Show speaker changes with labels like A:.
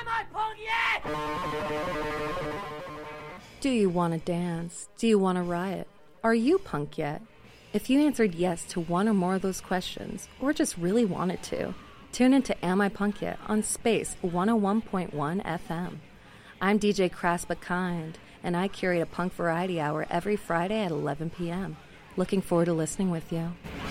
A: I punk yet?
B: Do you want to dance? Do you want to riot? Are you punk yet? If you answered yes to one or more of those questions, or just really wanted to, tune into Am I Punk Yet on Space 101.1 FM. I'm DJ Crass But Kind, and I curate a punk variety hour every Friday at 11 p.m. Looking forward to listening with you.